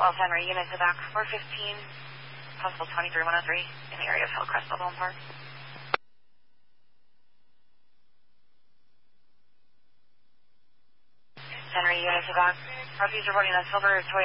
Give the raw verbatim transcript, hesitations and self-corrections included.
Wells Henry, unit to back four fifteen, possible twenty-three one oh three in the area of Hillcrest, Level Park. Henry, unit to back. Northeast reporting on Silver Toyota.